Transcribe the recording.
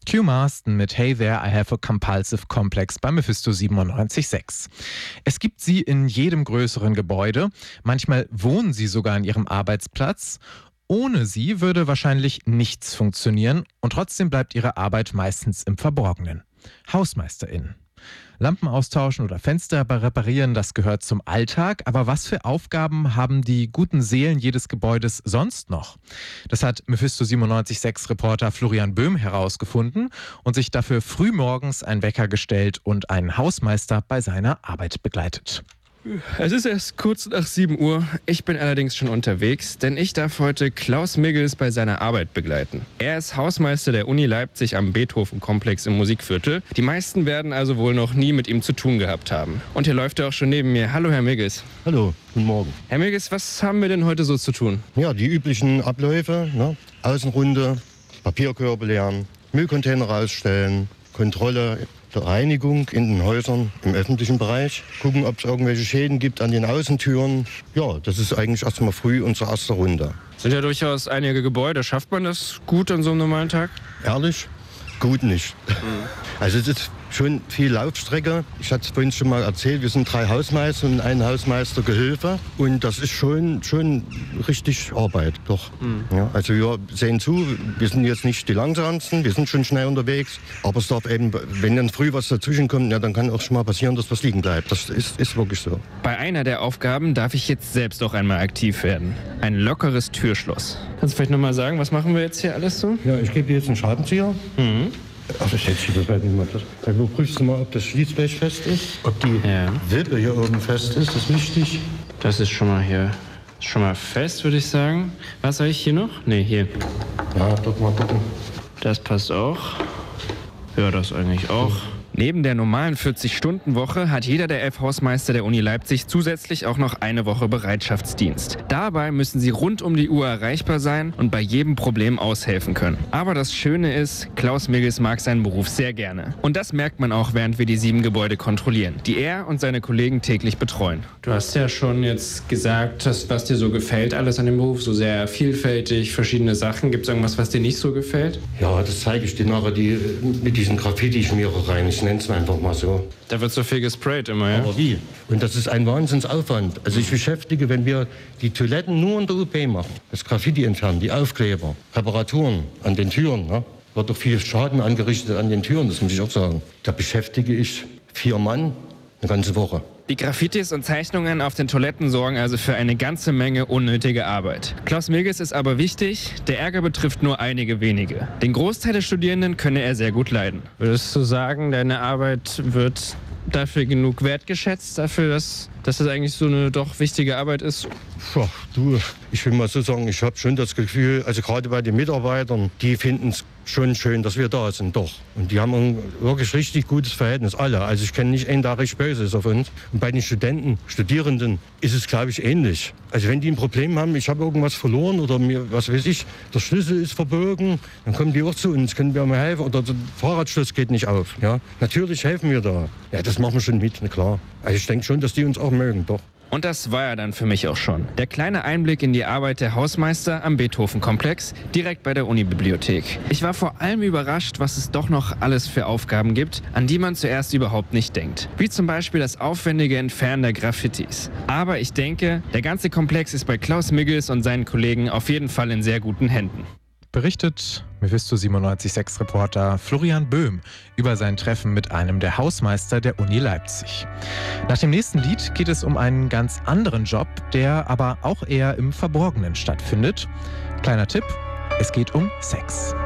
Q Marston mit Hey There, I Have a Compulsive Complex bei Mephisto 97.6. Es gibt sie in jedem größeren Gebäude. Manchmal wohnen sie sogar an ihrem Arbeitsplatz. Ohne sie würde wahrscheinlich nichts funktionieren und trotzdem bleibt ihre Arbeit meistens im Verborgenen. HausmeisterInnen. Lampen austauschen oder Fenster reparieren, das gehört zum Alltag. Aber was für Aufgaben haben die guten Seelen jedes Gebäudes sonst noch? Das hat Mephisto 97.6-Reporter Florian Böhm herausgefunden und sich dafür frühmorgens einen Wecker gestellt und einen Hausmeister bei seiner Arbeit begleitet. Es ist erst kurz nach 7 Uhr. Ich bin allerdings schon unterwegs, denn ich darf heute Klaus Miggels bei seiner Arbeit begleiten. Er ist Hausmeister der Uni Leipzig am Beethoven-Komplex im Musikviertel. Die meisten werden also wohl noch nie mit ihm zu tun gehabt haben. Und hier läuft er auch schon neben mir. Hallo, Herr Miggels. Hallo, guten Morgen. Herr Miggels, was haben wir denn heute so zu tun? Ja, die üblichen Abläufe, ne? Außenrunde, Papierkörbe leeren, Müllcontainer rausstellen, Kontrolle der Reinigung in den Häusern im öffentlichen Bereich, gucken, ob es irgendwelche Schäden gibt an den Außentüren. Ja, das ist eigentlich erstmal früh unsere erste Runde. Sind ja durchaus einige Gebäude. Schafft man das gut an so einem normalen Tag? Ehrlich? Gut nicht. Also es ist schon viel Laufstrecke. Ich hatte es vorhin schon mal erzählt, wir sind 3 Hausmeister und ein Hausmeister-Gehilfe. Und das ist schon richtig Arbeit, doch. Ja, also wir sehen zu, wir sind jetzt nicht die Langsamsten, wir sind schon schnell unterwegs. Aber es darf eben, wenn dann früh was dazwischen kommt, ja, dann kann auch schon mal passieren, dass was liegen bleibt. Das ist wirklich so. Bei einer der Aufgaben darf ich jetzt selbst auch einmal aktiv werden. Ein lockeres Türschloss. Kannst du vielleicht nochmal sagen, was machen wir jetzt hier alles so? Ja, ich gebe dir jetzt einen Schraubenzieher. Ach, das hätte ich überhaupt nicht mal. Dann prüfst du mal, ob das Schließblech fest ist, ob die Wippe hier oben fest ist, das ist wichtig. Das ist schon mal fest, würde ich sagen. Was soll ich hier noch? Ne, hier. Ja, dort mal gucken. Das passt auch. Ja, das eigentlich auch. Neben der normalen 40-Stunden-Woche hat jeder der 11 Hausmeister der Uni Leipzig zusätzlich auch noch eine Woche Bereitschaftsdienst. Dabei müssen sie rund um die Uhr erreichbar sein und bei jedem Problem aushelfen können. Aber das Schöne ist, Klaus Miggels mag seinen Beruf sehr gerne. Und das merkt man auch, während wir die 7 Gebäude kontrollieren, die er und seine Kollegen täglich betreuen. Du hast ja schon jetzt gesagt, was dir so gefällt, alles an dem Beruf, so sehr vielfältig, verschiedene Sachen. Gibt es irgendwas, was dir nicht so gefällt? Ja, das zeige ich dir nachher mit diesen Graffiti-Schmierereien. Ich nenne es einfach mal so. Da wird so viel gesprayt immer, ja? Aber wie? Und das ist ein Wahnsinnsaufwand. Also ich beschäftige, wenn wir die Toiletten nur in der UP machen, das Graffiti entfernen, die Aufkleber, Reparaturen an den Türen, ne? Wird doch viel Schaden angerichtet an den Türen, das muss ich auch sagen. Da beschäftige ich 4 Mann eine ganze Woche. Die Graffitis und Zeichnungen auf den Toiletten sorgen also für eine ganze Menge unnötige Arbeit. Klaus Miggels ist aber wichtig, der Ärger betrifft nur einige wenige. Den Großteil der Studierenden könne er sehr gut leiden. Würdest du sagen, deine Arbeit wird dafür genug wertgeschätzt, dafür, dass das eigentlich so eine doch wichtige Arbeit ist? Ja, du, ich will mal so sagen, ich habe schon das Gefühl, also gerade bei den Mitarbeitern, die finden es schon schön, dass wir da sind, doch. Und die haben ein wirklich richtig gutes Verhältnis, alle. Also ich kenne nicht einen, der richtig böse ist auf uns. Und bei den Studierenden ist es, glaube ich, ähnlich. Also wenn die ein Problem haben, ich habe irgendwas verloren oder mir, was weiß ich, der Schlüssel ist verbogen, dann kommen die auch zu uns, können wir mal helfen oder der Fahrradschloss geht nicht auf. Ja? Natürlich helfen wir da. Ja, das machen wir schon mit, na klar. Also ich denke schon, dass die uns auch mögen, doch. Und das war ja dann für mich auch schon. Der kleine Einblick in die Arbeit der Hausmeister am Beethoven-Komplex, direkt bei der Unibibliothek. Ich war vor allem überrascht, was es doch noch alles für Aufgaben gibt, an die man zuerst überhaupt nicht denkt. Wie zum Beispiel das aufwendige Entfernen der Graffitis. Aber ich denke, der ganze Komplex ist bei Klaus Miggels und seinen Kollegen auf jeden Fall in sehr guten Händen. Berichtet Mephisto 97.6-Reporter Florian Böhm über sein Treffen mit einem der Hausmeister der Uni Leipzig. Nach dem nächsten Lied geht es um einen ganz anderen Job, der aber auch eher im Verborgenen stattfindet. Kleiner Tipp, es geht um Sex.